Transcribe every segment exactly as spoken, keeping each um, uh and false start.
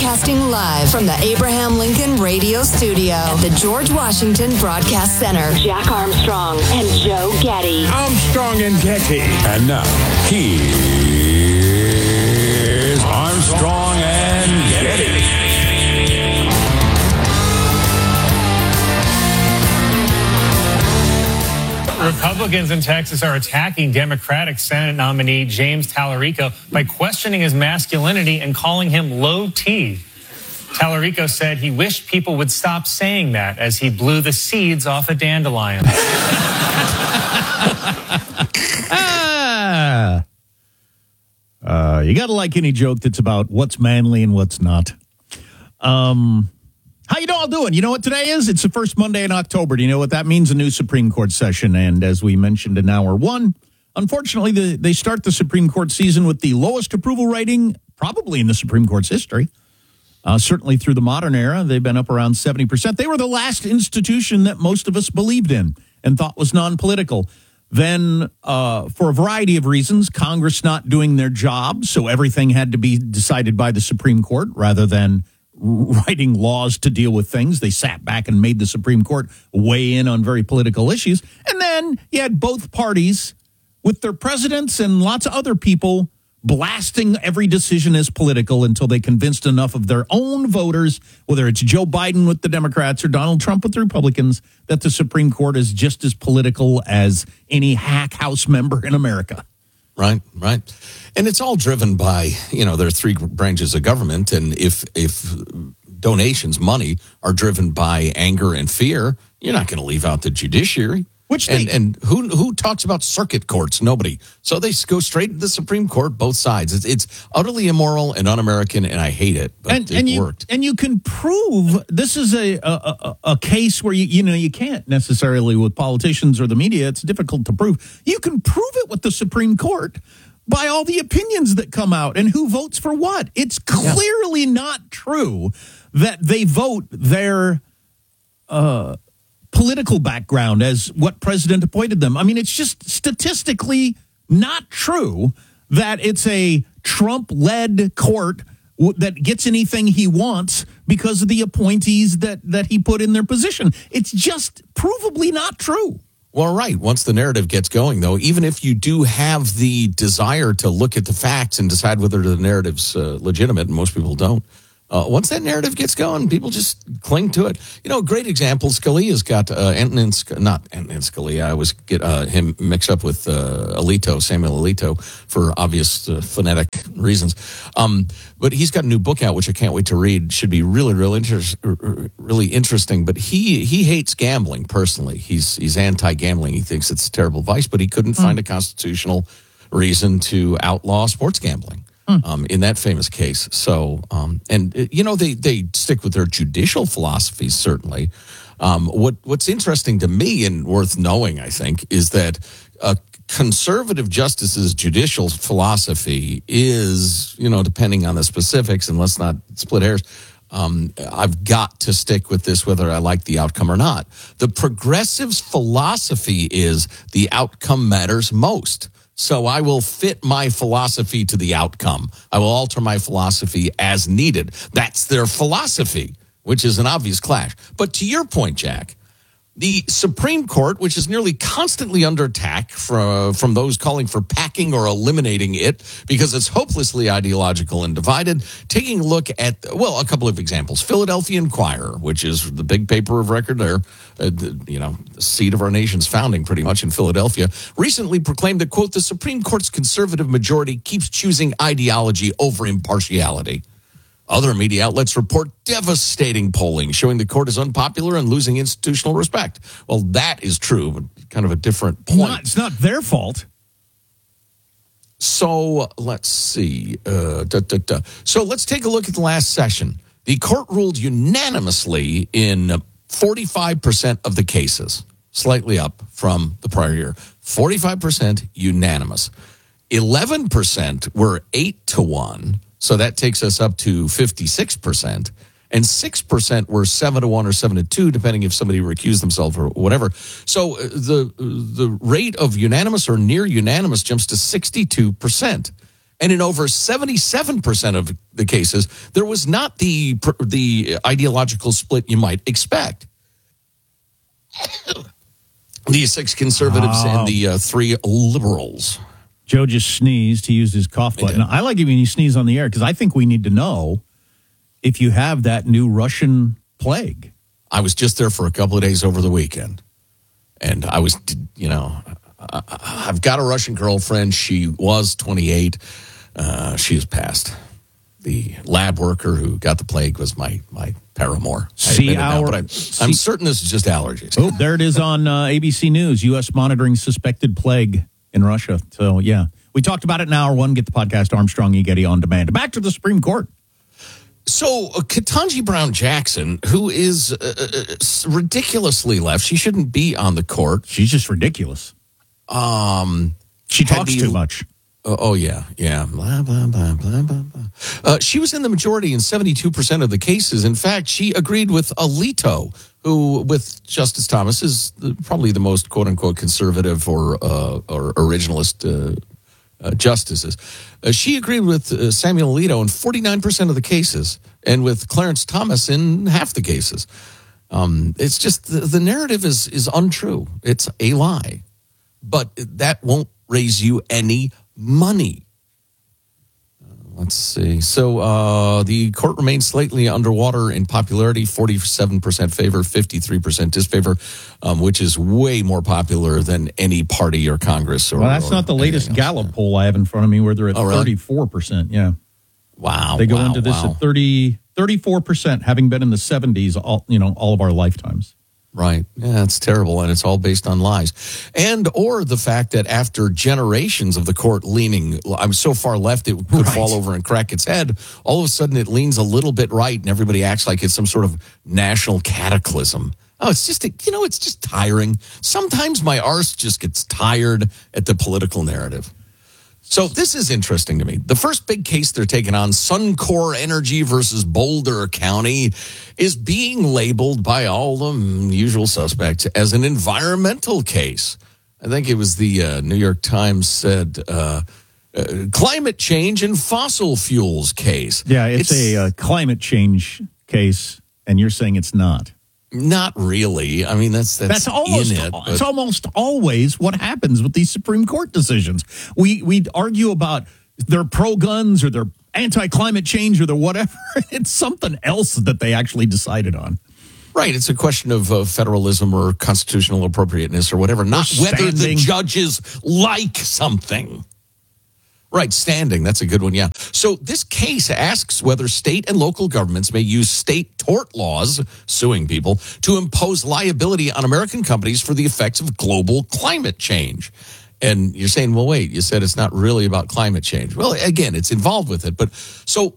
Broadcasting live from the Abraham Lincoln Radio Studio at the George Washington Broadcast Center. Jack Armstrong and Joe Getty. Armstrong and Getty. And now, here's Armstrong and Getty. Republicans in Texas are attacking Democratic Senate nominee James Tallarico by questioning his masculinity and calling him low T. Tallarico said he wished people would stop saying that as he blew the seeds off a dandelion. ah. uh, you got to like any joke that's about what's manly and what's not. Um... How you all doing? You know what today is? It's the first Monday in October. Do you know what that means? A new Supreme Court session. And as we mentioned in hour one, unfortunately, the, they start the Supreme Court season with the lowest approval rating probably in the Supreme Court's history. Uh, certainly through the modern era, they've been up around seventy percent. They were the last institution that most of us believed in and thought was non-political. Then, uh, for a variety of reasons, Congress not doing their job, so everything had to be decided by the Supreme Court rather than writing laws to deal with things. They sat back and made the Supreme Court weigh in on very political issues. And then you had both parties with their presidents and lots of other people blasting every decision as political until they convinced enough of their own voters, whether it's Joe Biden with the Democrats or Donald Trump with the Republicans, that the Supreme Court is just as political as any hack House member in America. Right, right. And it's all driven by, you know, there are three branches of government. And if if donations, money, are driven by anger and fear, you're not going to leave out the judiciary. Which and, they, and who who talks about circuit courts? Nobody. So they go straight to the Supreme Court, both sides. It's, it's utterly immoral and un-American, and I hate it. But and, it and you, worked. And you can prove this is a, a, a, a case where, you, you know, you can't necessarily with politicians or the media. It's difficult to prove. You can prove it with the Supreme Court by all the opinions that come out and who votes for what. It's clearly yeah. not true that they vote their uh, political background as what president appointed them. I mean, it's just statistically not true that it's a Trump-led court w- that gets anything he wants because of the appointees that, that he put in their position. It's just provably not true. Well, right. Once the narrative gets going, though, even if you do have the desire to look at the facts and decide whether the narrative's uh, legitimate, and most people don't, uh, once that narrative gets going, people just cling to it. You know, a great example, Scalia's got, uh, Antonin, Sc- not Antonin Scalia, I always get uh, him mixed up with uh, Alito, Samuel Alito, for obvious uh, phonetic reasons. Um, but he's got a new book out, which I can't wait to read. Should be really, really, inter- really interesting. But he he hates gambling personally. He's he's anti-gambling. He thinks it's a terrible vice, but he couldn't mm. find a constitutional reason to outlaw sports gambling mm. um, in that famous case. So, um, and, you know, they, they stick with their judicial philosophies, certainly. Um, what What's interesting to me and worth knowing, I think, is that a conservative justice's judicial philosophy is, you know, depending on the specifics, and let's not split hairs, um, I've got to stick with this whether I like the outcome or not. The progressive's philosophy is the outcome matters most. So I will fit my philosophy to the outcome. I will alter my philosophy as needed. That's their philosophy, which is an obvious clash. But to your point, Jack, the Supreme Court, which is nearly constantly under attack from, from those calling for packing or eliminating it because it's hopelessly ideological and divided, taking a look at, well, a couple of examples. Philadelphia Inquirer, which is the big paper of record there, uh, the, you know, the seat of our nation's founding pretty much in Philadelphia, recently proclaimed that, quote, the Supreme Court's conservative majority keeps choosing ideology over impartiality. Other media outlets report devastating polling showing the court is unpopular and losing institutional respect. Well, that is true, but kind of a different point. Not, it's not their fault. So let's see. Uh, da, da, da. So let's take a look at the last session. The court ruled unanimously in forty-five percent of the cases, slightly up from the prior year. forty-five percent unanimous. eleven percent were eight to one. So that takes us up to fifty-six percent. And six percent were seven to one or seven to two, depending if somebody recused themselves or whatever. So the the rate of unanimous or near unanimous jumps to sixty-two percent. And in over seventy-seven percent of the cases, there was not the the ideological split you might expect. The six conservatives oh. and the uh, three liberals. Joe just sneezed. He used his cough button. I, I like it when you sneeze on the air because I think we need to know if you have that new Russian plague. I was just there for a couple of days over the weekend. And I was, you know, I've got a Russian girlfriend. She was twenty-eight. Uh, she has passed. The lab worker who got the plague was my, my paramour. See I our, now, but I'm, see, I'm certain this is just allergies. Oh, there it is on uh, A B C News. U S monitoring suspected plague in Russia. So, yeah. We talked about it in hour one. Get the podcast Armstrong and Getty on demand. Back to the Supreme Court. So, uh, Ketanji Brown Jackson, who is uh, uh, ridiculously left, she shouldn't be on the court. She's just ridiculous. Um, she talks the, too much. Uh, oh, yeah, yeah. Blah, blah, blah, blah, blah, blah. Uh, she was in the majority in seventy-two percent of the cases. In fact, she agreed with Alito, who, with Justice Thomas, is the, probably the most, quote-unquote, conservative or, uh, or originalist uh, uh, justices. Uh, she agreed with uh, Samuel Alito in forty-nine percent of the cases and with Clarence Thomas in half the cases. Um, it's just the, the narrative is, is untrue. It's a lie. But that won't raise you any money. Uh, let's see. So uh, the court remains slightly underwater in popularity, forty-seven percent favor, fifty-three percent disfavor, um, which is way more popular than any party or Congress. Or, well, that's or not the latest else. Gallup poll I have in front of me where they're at oh, really? thirty-four percent. Yeah. Wow. They go wow, into this wow. at thirty, thirty-four percent, having been in the seventies all, you know, all of our lifetimes. Right. Yeah, it's terrible, and it's all based on lies. And or the fact that after generations of the court leaning, I'm so far left it could Right. fall over and crack its head, all of a sudden it leans a little bit right, and everybody acts like it's some sort of national cataclysm. Oh, it's just, you know, it's just tiring. Sometimes my arse just gets tired at the political narrative. So this is interesting to me. The first big case they're taking on, Suncor Energy versus Boulder County, is being labeled by all the usual suspects as an environmental case. I think it was the uh, New York Times said uh, uh, climate change and fossil fuels case. Yeah, it's, it's a uh, climate change case, and you're saying it's not. Not really. I mean, that's that's, That's almost in it. it's But almost always what happens with these Supreme Court decisions. We we argue about they're pro guns or they're anti climate change or they're whatever. It's something else that they actually decided on. right, it's a question of uh, federalism or constitutional appropriateness or whatever, not Or whether the standing. judges like something. Right, standing. That's a good one, yeah. So this case asks whether state and local governments may use state tort laws, suing people, to impose liability on American companies for the effects of global climate change. And you're saying, well, wait, you said it's not really about climate change. Well, again, it's involved with it. But so,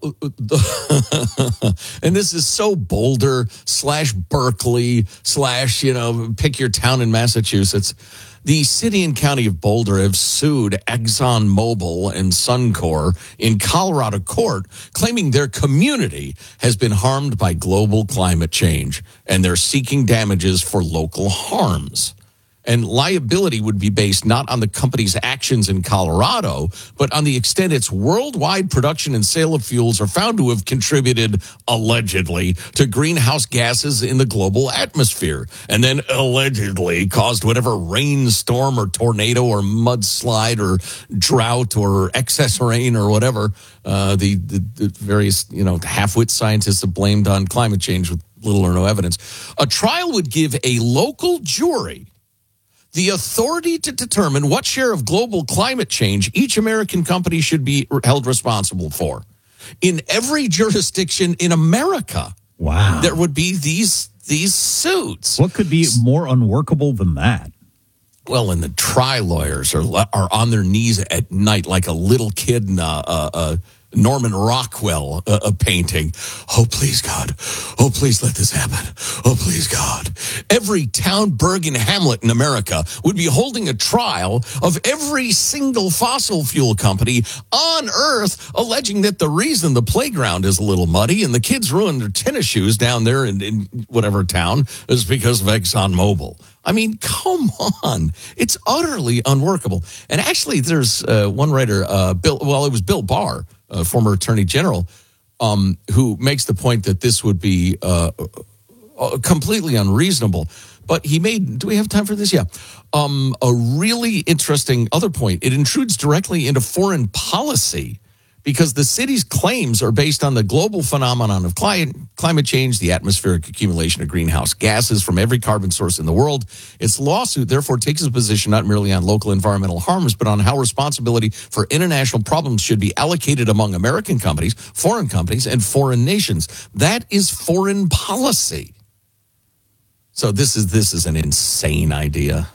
and this is so Boulder slash Berkeley slash, you know, pick your town in Massachusetts. The city and county of Boulder have sued ExxonMobil and Suncor in Colorado court, claiming their community has been harmed by global climate change, and they're seeking damages for local harms. And liability would be based not on the company's actions in Colorado, but on the extent its worldwide production and sale of fuels are found to have contributed, allegedly, to greenhouse gases in the global atmosphere, and then allegedly caused whatever rainstorm or tornado or mudslide or drought or excess rain or whatever uh, the, the, the various, you know, half-wit scientists have blamed on climate change with little or no evidence. A trial would give a local jury the authority to determine what share of global climate change each American company should be held responsible for. In every jurisdiction in America, Wow. there would be these these suits. What could be more unworkable than that? Well, and the tri lawyers are are on their knees at night like a little kid in a, a, a Norman Rockwell uh, a painting. Oh, please, God. Oh, please let this happen. Oh, please, God. Every town, burg, and hamlet in America would be holding a trial of every single fossil fuel company on Earth, alleging that the reason the playground is a little muddy and the kids ruined their tennis shoes down there in, in whatever town is because of ExxonMobil. I mean, come on. It's utterly unworkable. And actually, there's uh, one writer, uh, Bill. well, it was Bill Barr, uh, former Attorney General, um, who makes the point that this would be uh, uh, completely unreasonable. But he made, do we have time for this? Yeah. Um, a really interesting other point. It intrudes directly into foreign policy, because the city's claims are based on the global phenomenon of climate, climate change, the atmospheric accumulation of greenhouse gases from every carbon source in the world. Its lawsuit, therefore, takes a position not merely on local environmental harms, but on how responsibility for international problems should be allocated among American companies, foreign companies, and foreign nations. That is foreign policy. So this is this is an insane idea.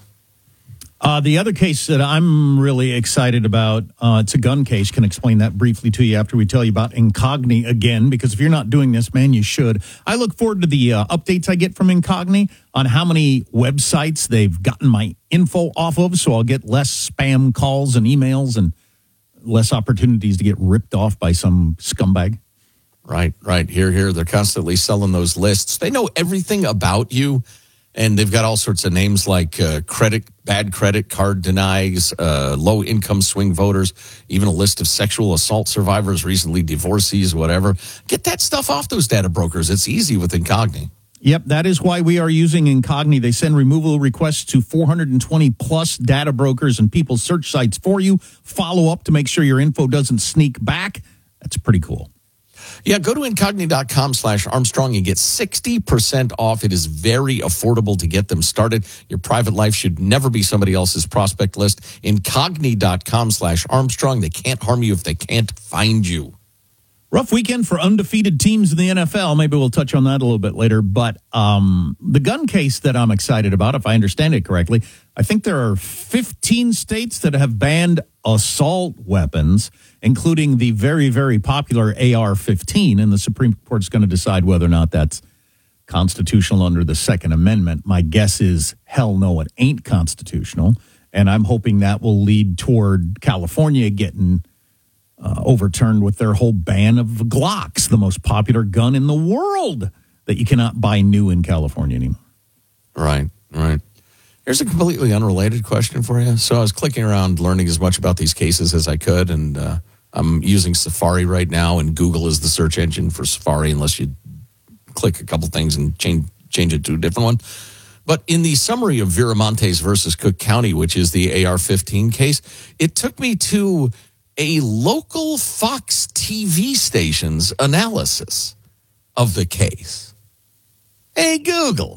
Uh, the other case that I'm really excited about, uh, it's a gun case. Can explain that briefly to you after we tell you about Incogni again, because if you're not doing this, man, you should. I look forward to the uh, updates I get from Incogni on how many websites they've gotten my info off of, so I'll get less spam calls and emails and less opportunities to get ripped off by some scumbag. Right, right. Here, here. They're constantly selling those lists. They know everything about you. And they've got all sorts of names like uh, credit, bad credit card denies, uh, low income swing voters, even a list of sexual assault survivors, recently divorcees, whatever. Get that stuff off those data brokers. It's easy with Incogni. Yep, that is why we are using Incogni. They send removal requests to four hundred twenty plus data brokers and people's search sites for you. Follow up to make sure your info doesn't sneak back. That's pretty cool. Yeah, go to Incogni.com slash Armstrong and get sixty percent off. It is very affordable to get them started. Your private life should never be somebody else's prospect list. Incogni.com slash Armstrong. They can't harm you if they can't find you. Rough weekend for undefeated teams in the N F L. Maybe we'll touch on that a little bit later. But um, the gun case that I'm excited about, if I understand it correctly, I think there are fifteen states that have banned assault weapons, including the very, very popular A R fifteen. And the Supreme Court's going to decide whether or not that's constitutional under the Second Amendment. My guess is, hell no, it ain't constitutional. And I'm hoping that will lead toward California getting Uh, overturned with their whole ban of Glocks, the most popular gun in the world, that you cannot buy new in California anymore. Right, right. Here's a completely unrelated question for you. So I was clicking around, learning as much about these cases as I could, and uh, I'm using Safari right now, and Google is the search engine for Safari, unless you click a couple things and change change it to a different one. But in the summary of Viramontes versus Cook County, which is the A R fifteen case, it took me to a local Fox T V station's analysis of the case. Hey, Google,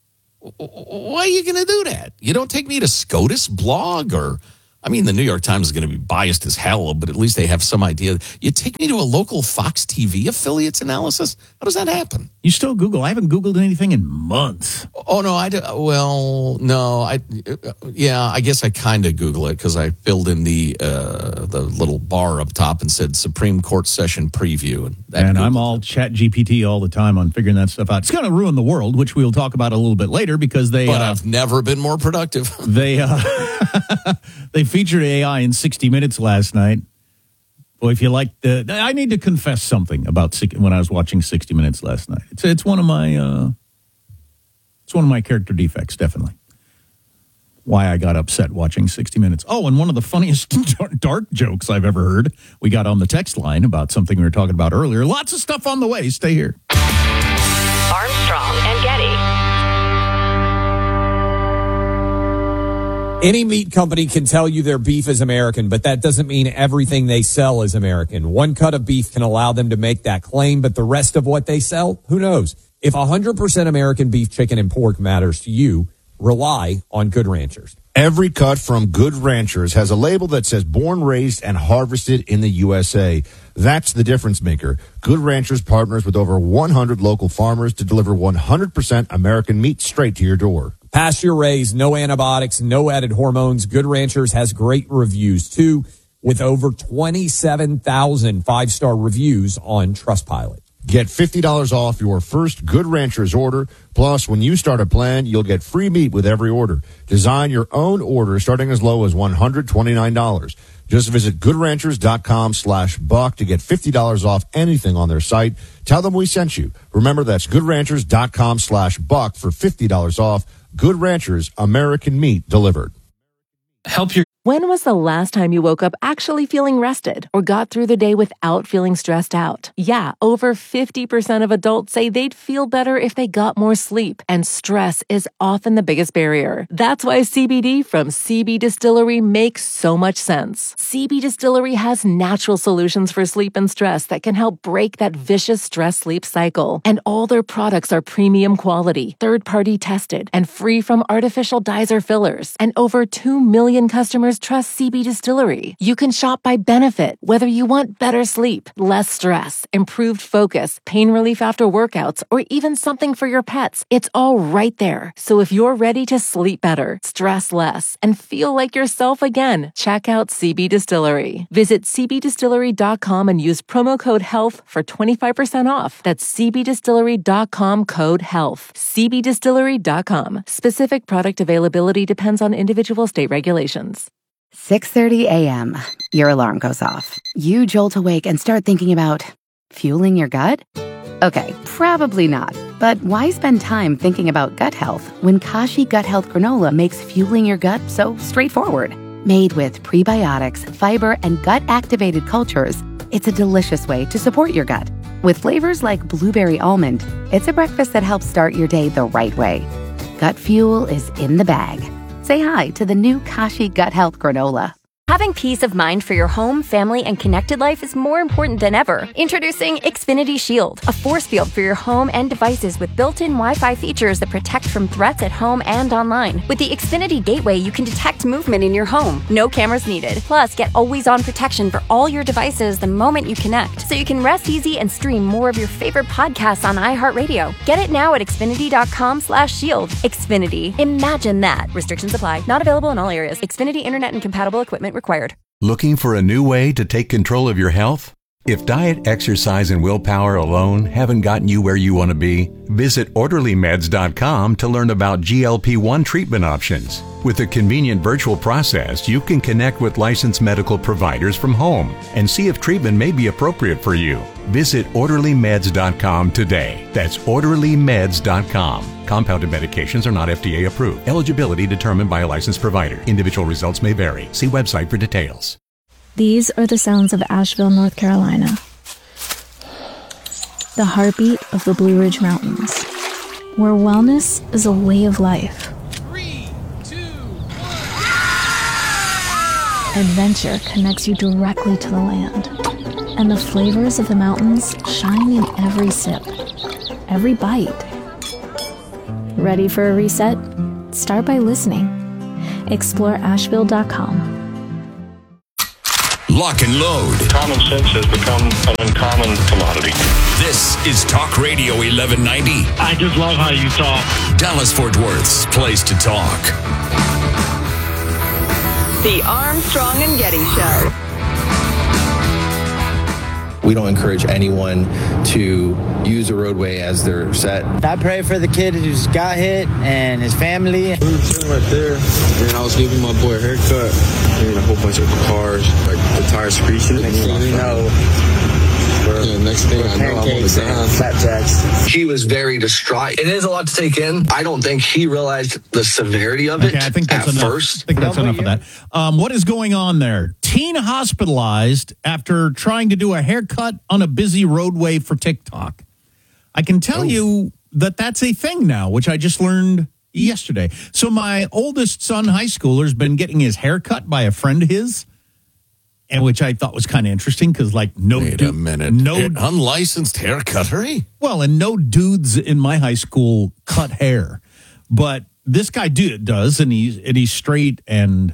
why are you going to do that? You don't take me to SCOTUS blog or, I mean, the New York Times is going to be biased as hell, but at least they have some idea. You take me to a local Fox T V affiliate's analysis? How does that happen? You still Google? I haven't Googled anything in months. Oh, no, I do. Well, no, I, yeah, I guess I kind of Google it because I filled in the uh, the little bar up top and said Supreme Court session preview. And, that and I'm Googled all it. Chat G P T all the time on figuring that stuff out. It's going to ruin the world, which we'll talk about a little bit later because they. But uh, I've never been more productive. they uh, they featured A I in sixty minutes last night. Boy, if you like the, I need to confess something about when I was watching sixty minutes last night. It's it's one of my uh, it's one of my character defects, definitely. Why I got upset watching sixty minutes. Oh, and one of the funniest dark jokes I've ever heard. We got on the text line about something we were talking about earlier. Lots of stuff on the way. Stay here. Armstrong and Getty. Any meat company can tell you their beef is American, but that doesn't mean everything they sell is American. One cut of beef can allow them to make that claim, but the rest of what they sell, who knows? If one hundred percent American beef, chicken, and pork matters to you, rely on Good Ranchers. Every cut from Good Ranchers has a label that says born, raised, and harvested in the U S A. That's the difference maker. Good Ranchers partners with over one hundred local farmers to deliver one hundred percent American meat straight to your door. Pasture raised, no antibiotics, no added hormones. Good Ranchers has great reviews, too. with over twenty-seven thousand five-star reviews on Trustpilot. Get fifty dollars off your first Good Ranchers order. Plus, when you start a plan, you'll get free meat with every order. Design your own order starting as low as one hundred twenty-nine dollars. Just visit goodranchers.com slash buck to get fifty dollars off anything on their site. Tell them we sent you. Remember, that's goodranchers.com slash buck for fifty dollars off. Good Ranchers, American meat delivered. Help your When was the last time you woke up actually feeling rested or got through the day without feeling stressed out? Yeah, over fifty percent of adults say they'd feel better if they got more sleep, and stress is often the biggest barrier. That's why C B D from C B Distillery makes so much sense. C B Distillery has natural solutions for sleep and stress that can help break that vicious stress-sleep cycle. And all their products are premium quality, third-party tested, and free from artificial dyes or fillers. And over two million customers trust C B Distillery. You can shop by benefit, whether you want better sleep, less stress, improved focus, pain relief after workouts, or even something for your pets. It's all right there. So if you're ready to sleep better, stress less, and feel like yourself again, check out C B Distillery. Visit c b distillery dot com and use promo code HEALTH for twenty-five percent off. That's c b distillery dot com code HEALTH. c b distillery dot com. Specific product availability depends on individual state regulations. six thirty a.m. Your alarm goes off. You jolt awake and start thinking about fueling your gut? Okay, probably not. But why spend time thinking about gut health when Kashi Gut Health Granola makes fueling your gut so straightforward? Made with prebiotics, fiber, and gut-activated cultures, it's a delicious way to support your gut. With flavors like blueberry almond, it's a breakfast that helps start your day the right way. Gut fuel is in the bag. Say hi to the new Kashi Gut Health Granola. Having peace of mind for your home, family, and connected life is more important than ever. Introducing Xfinity Shield, a force field for your home and devices with built-in Wi-Fi features that protect from threats at home and online. With the Xfinity Gateway, you can detect movement in your home. No cameras needed. Plus, get always-on protection for all your devices the moment you connect, so you can rest easy and stream more of your favorite podcasts on iHeartRadio. Get it now at xfinity.com slash shield. Xfinity. Imagine that. Restrictions apply. Not available in all areas. Xfinity Internet and compatible equipment required. Looking for a new way to take control of your health? If diet, exercise, and willpower alone haven't gotten you where you want to be, visit orderly meds dot com to learn about G L P one treatment options. With a convenient virtual process, you can connect with licensed medical providers from home and see if treatment may be appropriate for you. Visit orderly meds dot com today. That's orderly meds dot com. Compounded medications are not F D A approved. Eligibility determined by a licensed provider. Individual results may vary. See website for details. These are the sounds of Asheville, North Carolina. The heartbeat of the Blue Ridge Mountains, where wellness is a way of life. Three, two, one. Adventure connects you directly to the land, and the flavors of the mountains shine in every sip, every bite. Ready for a reset? Start by listening. Explore asheville dot com. Lock and load. Common sense has become an uncommon commodity. This is Talk Radio eleven ninety. I just love how you talk. Dallas-Fort Worth's place to talk. The Armstrong and Getty Show. We don't encourage anyone to use a roadway as their set. I pray for the kid who's got hit and his family. We were sitting right there, and I was giving my boy a haircut, and a whole bunch of cars, like the tires screeching. Next thing you know, yeah, next thing I know, I'm on the ground. Flapjacks. He was very distraught. It is a lot to take in. I don't think he realized the severity of it okay, I think that's at enough. first. I think that's enough of that. Um, what is going on there? Teen hospitalized after trying to do a haircut on a busy roadway for TikTok. I can tell oh. you that that's a thing now, which I just learned yesterday. So my oldest son, high schooler, has been getting his hair cut by a friend of his, and which I thought was kind of interesting because, like, no, wait du- a minute, no An unlicensed haircuttery. Well, and no dudes in my high school cut hair, but this guy do, does, and he's and he's straight and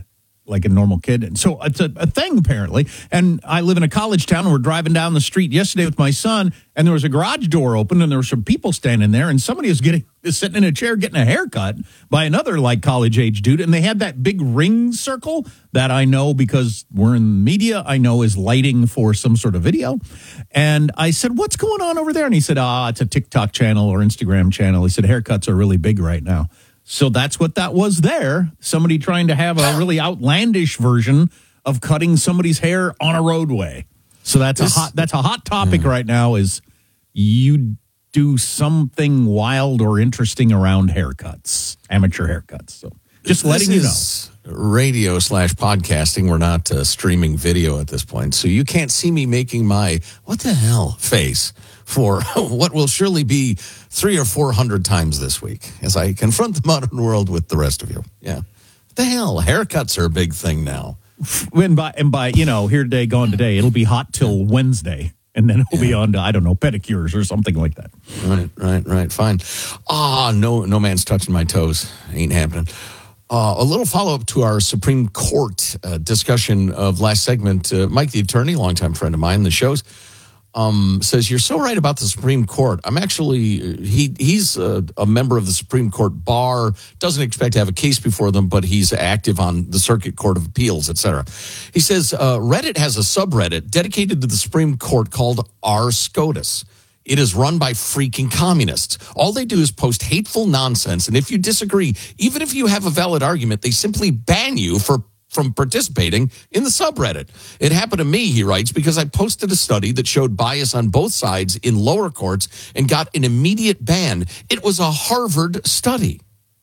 like a normal kid. And so it's a, a thing, apparently. And I live in a college town, and we're driving down the street yesterday with my son, and there was a garage door open, and there were some people standing there, and somebody was getting is sitting in a chair getting a haircut by another, like, college-age dude. And they had that big ring circle that I know, because we're in media, I know is lighting for some sort of video. And I said, what's going on over there? And he said, ah, it's a TikTok channel or Instagram channel. He said, haircuts are really big right now. So that's what that was there. Somebody trying to have a really outlandish version of cutting somebody's hair on a roadway. So that's this, a hot that's a hot topic yeah. right now, is you do something wild or interesting around haircuts, amateur haircuts. So just this letting you know. Radio slash podcasting. We're not uh, streaming video at this point. So you can't see me making my what the hell face for what will surely be three or four hundred times this week as I confront the modern world with the rest of you. Yeah. What the hell? Haircuts are a big thing now. And by, and by, you know, here today, gone today, it'll be hot till Wednesday. And then it'll yeah. be on to, I don't know, pedicures or something like that. Right, right, right. Fine. Ah, no, no man's touching my toes. Ain't happening. Uh, a little follow-up to our Supreme Court uh, discussion of last segment. Uh, Mike, the attorney, longtime friend of mine, the show's, Um, says, you're so right about the Supreme Court. I'm actually, he he's a, a member of the Supreme Court bar, doesn't expect to have a case before them, but he's active on the Circuit Court of Appeals, et cetera. He says, uh, Reddit has a subreddit dedicated to the Supreme Court called R SCOTUS. It is run by freaking communists. All they do is post hateful nonsense, and if you disagree, even if you have a valid argument, they simply ban you for from participating in the subreddit. It happened to me, he writes, because I posted a study that showed bias on both sides in lower courts and got an immediate ban. It was a Harvard study.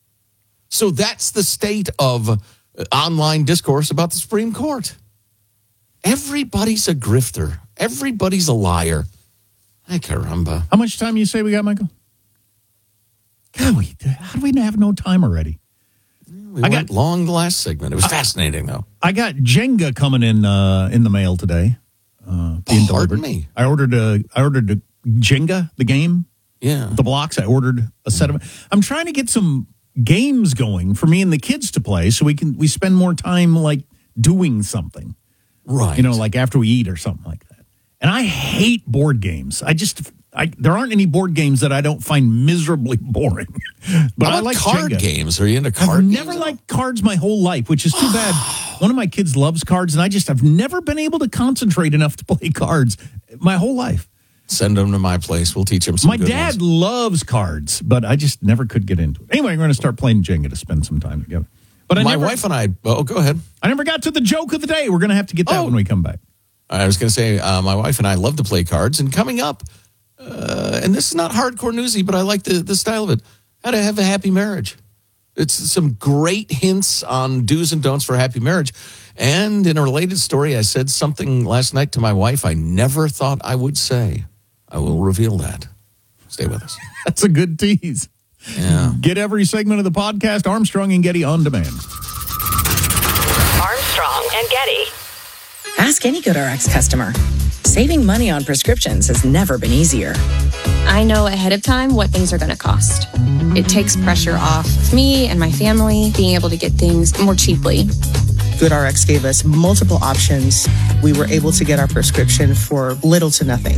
So that's the state of online discourse about the Supreme Court. Everybody's a grifter. Everybody's a liar. Ay, caramba. How much time you say we got, Michael? God, we, how do we have no time already? We I went got long the last segment. It was I, fascinating, though. I got Jenga coming in uh, in the mail today. Uh, being Pardon delivered. me. I ordered a I ordered a Jenga, the game. Yeah, the blocks. I ordered a set of. I'm trying to get some games going for me and the kids to play, so we can we spend more time like doing something. Right. You know, like after we eat or something like that. And I hate board games. I just. I, there aren't any board games that I don't find miserably boring. But How I like card Jenga. games. Are you into card I've games? never liked cards my whole life, which is too bad. One of my kids loves cards, and I just have never been able to concentrate enough to play cards my whole life. Send them to my place. We'll teach them some My good dad ones. loves cards, but I just never could get into it. Anyway, we're going to start playing Jenga to spend some time together. But I my never, wife and I, oh, go ahead. I never got to the joke of the day. We're going to have to get that oh. when we come back. I was going to say, uh, my wife and I love to play cards, and coming up, Uh, and this is not hardcore newsy, but I like the, the style of it. How to have a happy marriage. It's some great hints on do's and don'ts for a happy marriage. And in a related story, I said something last night to my wife I never thought I would say. I will reveal that. Stay with us. That's a good tease. Yeah. Get every segment of the podcast, Armstrong and Getty on demand. Armstrong and Getty. Ask any GoodRx customer. Saving money on prescriptions has never been easier. I know ahead of time what things are going to cost. It takes pressure off me and my family being able to get things more cheaply. GoodRx gave us multiple options. We were able to get our prescription for little to nothing.